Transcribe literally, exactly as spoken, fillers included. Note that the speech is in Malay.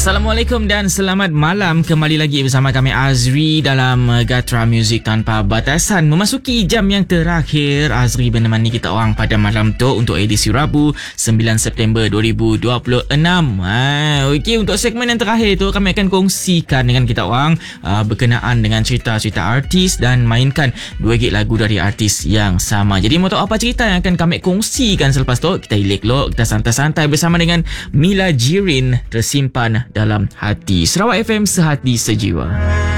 Assalamualaikum dan selamat malam. Kembali lagi bersama kami Azri dalam Gatra Music Tanpa Batasan. Memasuki jam yang terakhir, Azri menemani kita orang pada malam tu untuk edisi Rabu sembilan September dua ribu dua puluh enam. Ha, okey, untuk segmen yang terakhir tu kami akan kongsikan dengan kita orang uh, berkenaan dengan cerita-cerita artis dan mainkan dua gig lagu dari artis yang sama. Jadi mau tahu apa cerita yang akan kami kongsikan selepas tu? Kita elok-elok, kita santai-santai bersama dengan Mila Jirin, Tersimpan Dalam Hati. Sarawak F M, sehati sejiwa.